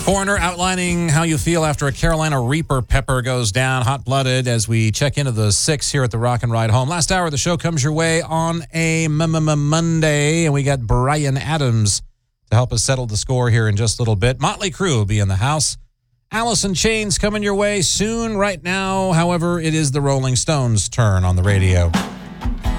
Coroner outlining how you feel after a Carolina Reaper pepper goes down, hot-blooded, as we check into the 6 here at the Rock and Ride Home. Last hour of the show comes your way on a Monday, and we got Brian Adams to help us settle the score here in just a little bit. Motley Crue will be in the house. Alice in Chains coming your way soon. Right now, however, it is the Rolling Stones' turn on the radio.